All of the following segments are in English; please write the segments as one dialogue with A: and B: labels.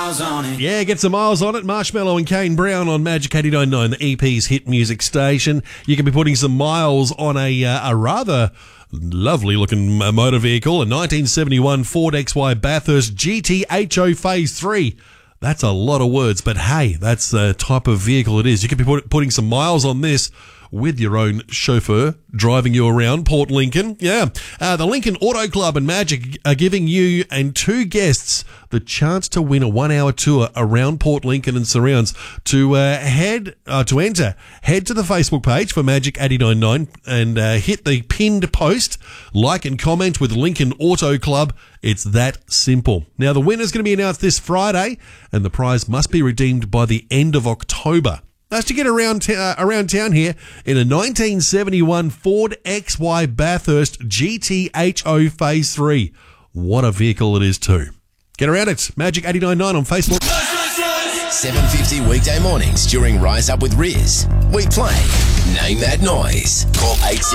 A: miles on it.
B: Yeah, get some miles on it. Marshmallow and Kane Brown on Magic 89.9, the EP's hit music station. You can be putting some miles on a rather lovely-looking motor vehicle, a 1971 Ford XY Bathurst GT HO Phase 3. That's a lot of words, but hey, that's the type of vehicle it is. You could be putting some miles on this with your own chauffeur driving you around Port Lincoln. Yeah. The Lincoln Auto Club and Magic are giving you and two guests the chance to win a 1-hour tour around Port Lincoln and surrounds. To enter, head to the Facebook page for Magic 89.9 and hit the pinned post, like and comment with Lincoln Auto Club. It's that simple. Now, the winner's going to be announced this Friday, and the prize must be redeemed by the end of October. That's to get around town here in a 1971 Ford XY Bathurst GT HO Phase 3. What a vehicle it is too. Get around it. Magic 89.9 on Facebook.
C: 7:50 weekday mornings during Rise Up with Riz. We play Name That Noise. Call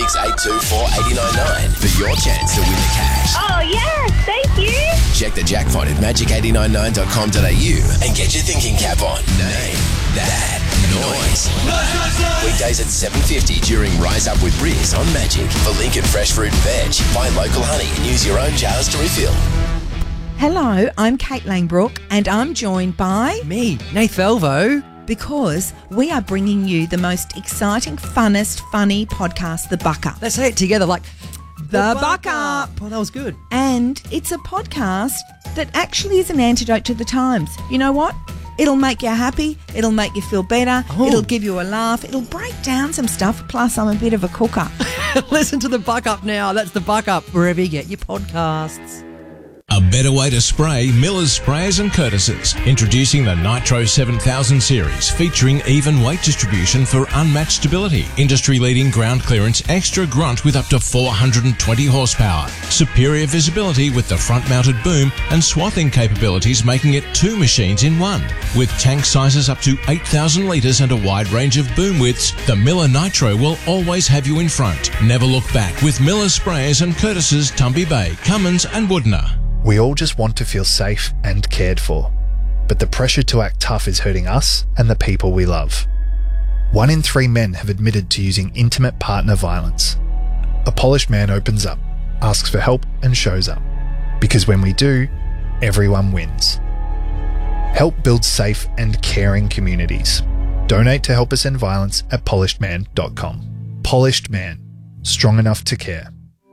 C: 86824899 for your chance to win the cash.
D: Oh, yes, thank you.
C: Check the jackpot at magic899.com.au and get your thinking cap on. Name That Noise. Weekdays at 7:50 during Rise Up with Riz on Magic. For Lincoln Fresh Fruit and Veg, buy local honey and use your own jars to refill.
E: Hello, I'm Kate Langbrook and I'm joined by...
F: Me, Nath Velvo.
E: Because we are bringing you the most exciting, funnest, funny podcast, The Buck Up.
F: Let's say it together like...
E: The Buck Up.
F: Oh, that was good.
E: And it's a podcast that actually is an antidote to the times. You know what? It'll make you happy. It'll make you feel better.
F: Oh.
E: It'll give you a laugh. It'll break down some stuff. Plus, I'm a bit of a cooker.
F: Listen to The Buck Up now. That's The Buck Up, wherever you get your podcasts.
G: A better way to spray Miller's Sprayers and Curtis's. Introducing the Nitro 7000 series, featuring even weight distribution for unmatched stability, industry-leading ground clearance, extra grunt with up to 420 horsepower, superior visibility with the front-mounted boom, and swathing capabilities, making it two machines in one. With tank sizes up to 8,000 litres and a wide range of boom widths, the Miller Nitro will always have you in front. Never look back with Miller's Sprayers and Curtis's, Tumby Bay, Cummins and Woodner.
H: We all just want to feel safe and cared for, but the pressure to act tough is hurting us and the people we love. 1 in 3 men have admitted to using intimate partner violence. A polished man opens up, asks for help and shows up. Because when we do, everyone wins. Help build safe and caring communities. Donate to Help Us End Violence at polishedman.com. Polished Man. Strong enough to care.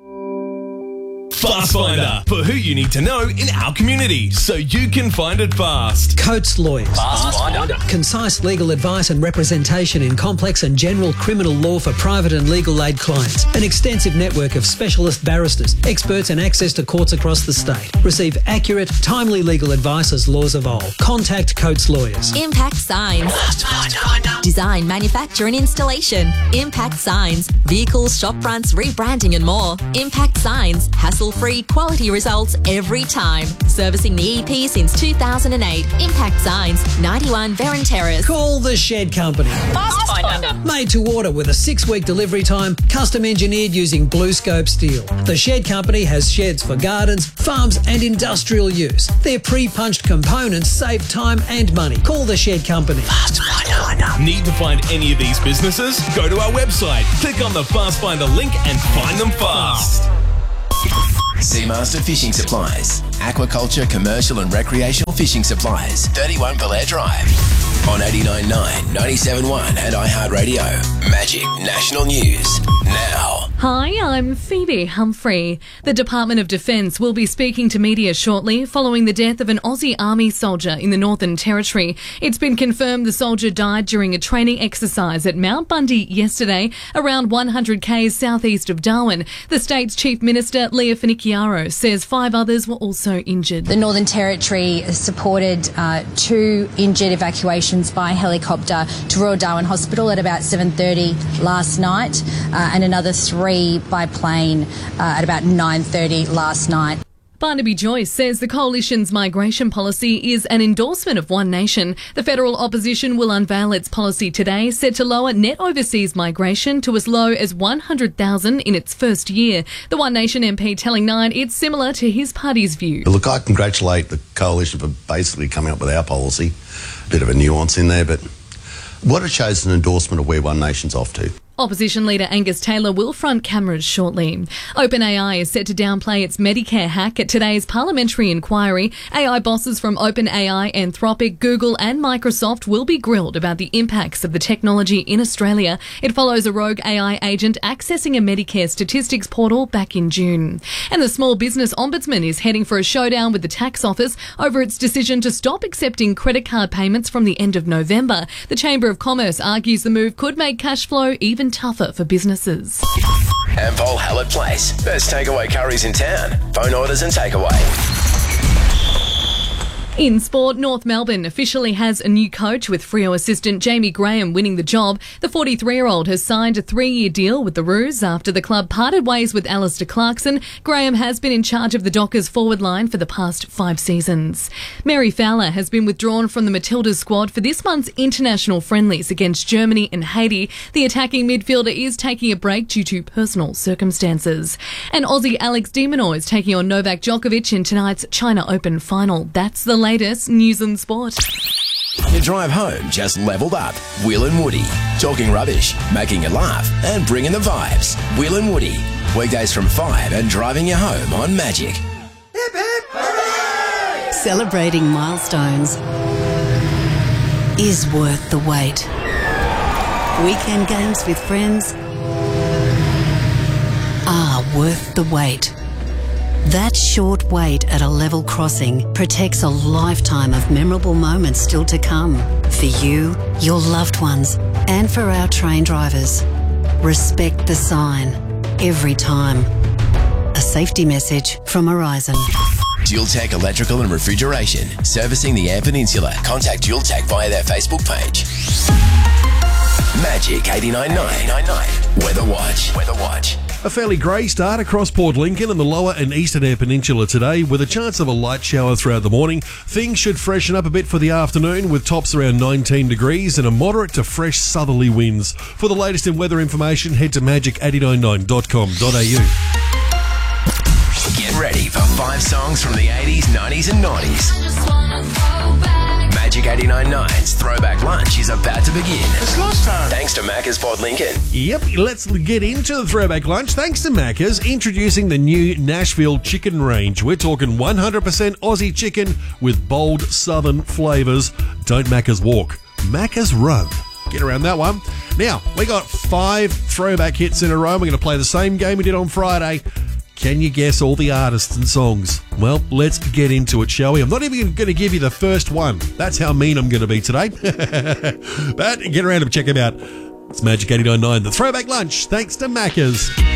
I: Fast Finder, for who you need to know in our community, so you can find it fast.
J: Coates Lawyers.
I: Fast Finder.
J: Concise legal advice and representation in complex and general criminal law for private and legal aid clients. An extensive network of specialist barristers, experts and access to courts across the state. Receive accurate, timely legal advice as laws evolve. Contact Coates Lawyers.
K: Impact Signs.
J: Fast Finder.
K: Design, manufacture and installation. Impact Signs. Vehicles, shop fronts, rebranding and more. Impact Signs. Hassle-free quality results every time. Servicing the EP since 2008. Impact Signs. 91 Veron Terrace.
J: Call the Shed Company.
K: Fast Finder.
J: Made to order with a 6-week delivery time, custom engineered using Blue Scope steel. The Shed Company has sheds for gardens, farms and industrial use. Their pre-punched components save time and money. Call the Shed Company. Fast Finder.
I: Need to find any of these businesses? Go to our website, click on the Fast Finder link and find them fast.
C: Seamaster Fishing Supplies. Aquaculture, commercial and recreational fishing supplies. 31 Belair Drive. On 89.9, 97.1 and iHeartRadio. Magic National News. Now.
L: Hi, I'm Phoebe Humphrey. The Department of Defence will be speaking to media shortly following the death of an Aussie Army soldier in the Northern Territory. It's been confirmed the soldier died during a training exercise at Mount Bundy yesterday, around 100 k's southeast of Darwin. The state's Chief Minister, Leah Finocchiaro, says 5 others were also injured.
M: The Northern Territory supported 2 injured evacuations by helicopter to Royal Darwin Hospital at about 7:30 last night, and another 3 by plane at about 9:30 last night.
L: Barnaby Joyce says the coalition's migration policy is an endorsement of One Nation. The federal opposition will unveil its policy today, set to lower net overseas migration to as low as 100,000 in its first year. The One Nation MP telling Nine it's similar to his party's view.
A: Look, I congratulate the coalition for basically coming up with our policy. Bit of a nuance in there, but what it shows is an endorsement of where One Nation's off to.
L: Opposition leader Angus Taylor will front cameras shortly. OpenAI is set to downplay its Medicare hack at today's parliamentary inquiry. AI bosses from OpenAI, Anthropic, Google and Microsoft will be grilled about the impacts of the technology in Australia. It follows a rogue AI agent accessing a Medicare statistics portal back in June. And the Small Business Ombudsman is heading for a showdown with the tax office over its decision to stop accepting credit card payments from the end of November. The Chamber of Commerce argues the move could make cash flow even tougher for businesses.
C: Ampol Hallett Place. Best takeaway curries in town. Phone orders and takeaway.
L: In sport, North Melbourne officially has a new coach with Freo assistant Jamie Graham winning the job. The 43-year-old has signed a 3-year deal with the Roos after the club parted ways with Alistair Clarkson. Graham has been in charge of the Dockers forward line for the past 5 seasons. Mary Fowler has been withdrawn from the Matildas squad for this month's international friendlies against Germany and Haiti. The attacking midfielder is taking a break due to personal circumstances. And Aussie Alex de Minaur is taking on Novak Djokovic in tonight's China Open final. That's the latest news and sport.
C: Your drive home just leveled up. Will and Woody. Talking rubbish, making you laugh and bringing the vibes. Will and Woody. Weekdays from 5 and driving you home on Magic.
D: Hip, hip, hooray! Celebrating milestones is worth the wait. Weekend games with friends are worth the wait. That short wait at a level crossing protects a lifetime of memorable moments still to come. For you, your loved ones, and for our train drivers. Respect the sign every time. A safety message from Horizon.
C: Dual Tech Electrical and Refrigeration. Servicing the Eyre Peninsula. Contact Dual Tech via their Facebook page. Magic 89.9. Weather Watch. Weather Watch.
B: A fairly grey start across Port Lincoln and the lower and eastern Eyre Peninsula today, with a chance of a light shower throughout the morning. Things should freshen up a bit for the afternoon, with tops around 19 degrees and a moderate to fresh southerly winds. For the latest in weather information, head to magic899.com.au.
C: Get ready for 5 songs from the 80s, 90s and 90s. Magic 89.9's Throwback Lunch is about to begin.
B: It's lunchtime.
C: Thanks to Macca's Port Lincoln.
B: Yep, let's get into the Throwback Lunch. Thanks to Macca's, introducing the new Nashville chicken range. We're talking 100% Aussie chicken with bold southern flavours. Don't Macca's walk, Macca's run. Get around that one. Now, we got 5 throwback hits in a row. We're going to play the same game we did on Friday. Can you guess all the artists and songs? Well, let's get into it, shall we? I'm not even going to give you the first one. That's how mean I'm going to be today. But get around and check them out. It's Magic 89.9, the Throwback Lunch, thanks to Macca's.